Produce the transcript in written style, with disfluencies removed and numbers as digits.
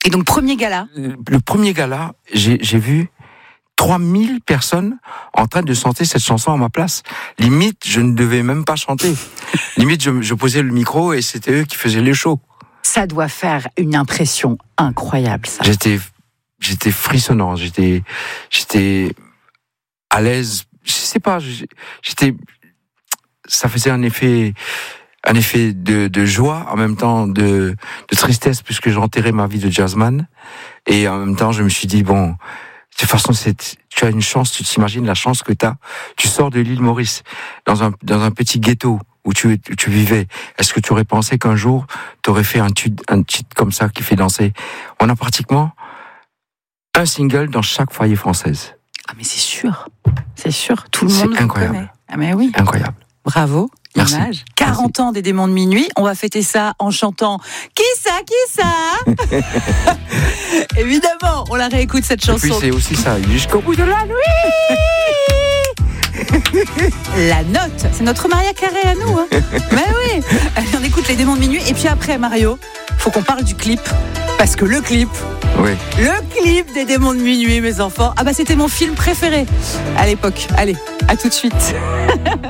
Et donc, premier gala. Le premier gala, j'ai vu 3000 personnes en train de chanter cette chanson à ma place. Limite, je ne devais même pas chanter. Limite, je posais le micro et c'était eux qui faisaient les shows. Ça doit faire une impression incroyable, ça. J'étais frissonnant, j'étais à l'aise. Je sais pas, ça faisait un effet de joie, en même temps de tristesse, puisque j'enterrais ma vie de jazzman. Et en même temps, je me suis dit, bon, de toute façon, tu as une chance, tu t'imagines la chance que t'as. Tu sors de l'île Maurice, dans un petit ghetto où tu vivais. Est-ce que tu aurais pensé qu'un jour, tu aurais fait un titre comme ça qui fait danser? On a pratiquement un single dans chaque foyer française. Ah, mais c'est sûr. Tout le monde vous connaît. Ah, mais oui. Incroyable. Bravo. Merci. Image. 40 ans des Démons de Minuit. On va fêter ça en chantant Qui ça Évidemment, on la réécoute cette chanson. Et puis c'est aussi ça, jusqu'au bout de la nuit. La note, c'est notre Maria Carré à nous. Hein. Mais oui. Allez, on écoute les Démons de Minuit. Et puis après, Mario, faut qu'on parle du clip. Parce que le clip des Démons de Minuit, mes enfants, c'était mon film préféré à l'époque. Allez, à tout de suite.